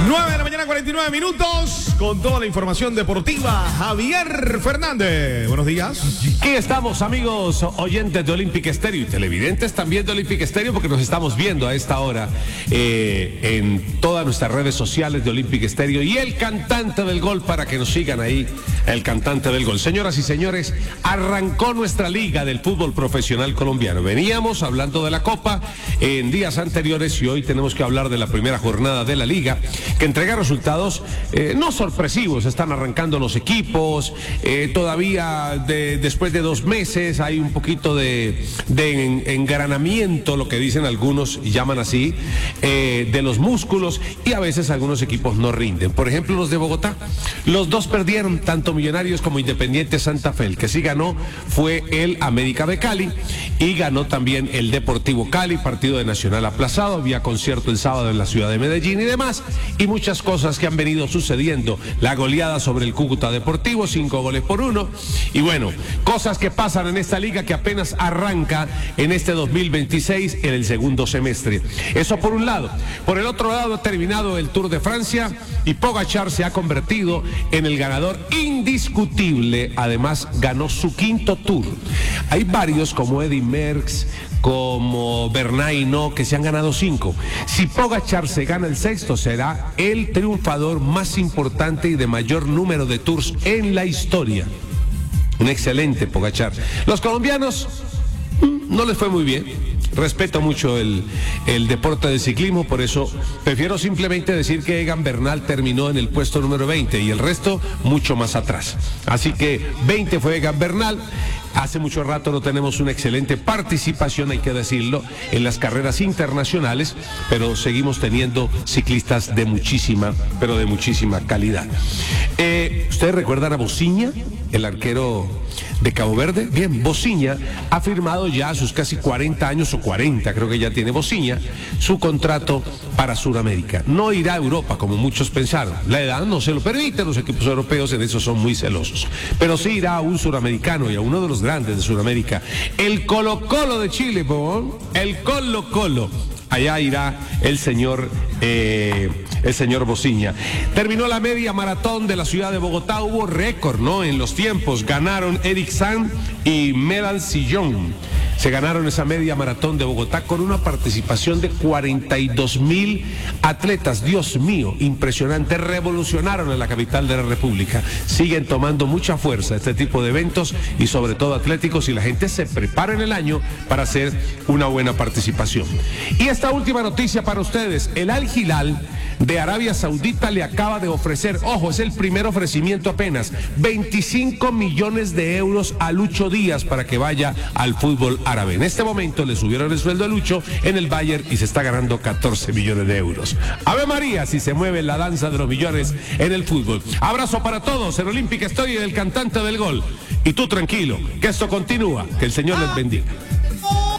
9 de la mañana, 49 minutos, con toda la información deportiva. Javier Fernández, buenos días. Aquí estamos, amigos oyentes de Olympic Stereo y televidentes también de Olympic Stereo, porque nos estamos viendo a esta hora en todas nuestras redes sociales de Olympic Stereo y el cantante del gol, para que nos sigan ahí, el cantante del gol. Señoras y señores, arrancó nuestra liga del fútbol profesional colombiano. Veníamos hablando de la Copa en días anteriores y hoy tenemos que hablar de la primera jornada de la liga, que entrega resultados no sorpresivos. Están arrancando los equipos, todavía después de 2 meses hay un poquito de engranamiento, lo que dicen algunos y llaman así, de los músculos, y a veces algunos equipos no rinden. Por ejemplo, los de Bogotá, los dos perdieron, tanto Millonarios como Independiente Santa Fe. El que sí ganó fue el América de Cali y ganó también el Deportivo Cali, partido de Nacional aplazado, había concierto el sábado en la ciudad de Medellín y demás, y muchas cosas que han venido sucediendo. La goleada sobre el Cúcuta Deportivo, 5-1, y bueno, cosas que pasan en esta liga que apenas arranca en este 2026 en el segundo semestre. Eso por un lado. Por el otro lado, ha terminado el Tour de Francia y Pogačar se ha convertido en el ganador indiscutible. Además, ganó su 5º Tour. Hay varios como Eddy Merckx, como Bernal Hinault, que se han ganado 5. Si Pogačar se gana el 6º, será el triunfador más importante y de mayor número de tours en la historia. Un excelente Pogačar. Los colombianos no les fue muy bien. Respeto mucho el deporte del ciclismo, por eso prefiero simplemente decir que Egan Bernal terminó en el puesto número 20 y el resto mucho más atrás. Así que 20 fue Egan Bernal. Hace mucho rato no tenemos una excelente participación, hay que decirlo, en las carreras internacionales, pero seguimos teniendo ciclistas de muchísima, pero de muchísima calidad. ¿Ustedes recuerdan a Bociña, el arquero de Cabo Verde? Bien, Bociña ha firmado ya a sus casi 40 años, o 40 creo que ya tiene Bociña, su contrato para Sudamérica. No irá a Europa como muchos pensaron, la edad no se lo permite, los equipos europeos en eso son muy celosos, pero sí irá a un suramericano y a uno de los grandes de Sudamérica, el Colo-Colo de Chile, el Colo-Colo. Allá irá el señor Bociña. Terminó la media maratón de la ciudad de Bogotá, hubo récord, ¿no? En los tiempos ganaron Eric San y Medan Sillón. Se ganaron esa media maratón de Bogotá con una participación de 42.000 atletas. Dios mío, impresionante. Revolucionaron en la capital de la República. Siguen tomando mucha fuerza este tipo de eventos y sobre todo atléticos, y la gente se prepara en el año para hacer una buena participación. Y esta última noticia para ustedes: el Al Hilal de Arabia Saudita le acaba de ofrecer, ojo, es el primer ofrecimiento apenas, 25 millones de euros a Lucho Díaz para que vaya al fútbol árabe. En este momento le subieron el sueldo a Lucho en el Bayern y se está ganando 14 millones de euros. Ave María, si se mueve la danza de los millones en el fútbol. Abrazo para todos, el Olympic Stereo y el cantante del gol. Y tú tranquilo, que esto continúa, que el Señor les bendiga.